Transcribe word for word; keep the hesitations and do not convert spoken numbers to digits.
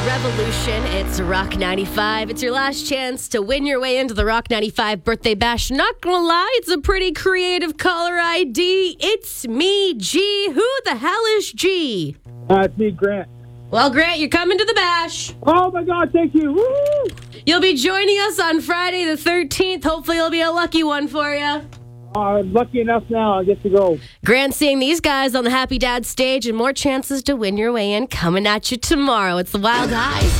Revolution. It's Rock ninety-five. It's your last chance to win your way into the Rock ninety-five birthday bash. Not gonna lie, it's a pretty creative caller I D. It's me, G. Who the hell is G? Uh, it's me, Grant. Well, Grant, you're coming to the bash. Oh, my God, thank you. Woo! You'll be joining us on Friday the thirteenth. Hopefully it'll be a lucky one for you. Uh, lucky enough now, I get to go. Grant seeing these guys on the Happy Dad stage and more chances to win your way in coming at you tomorrow. It's the Wild Eyes.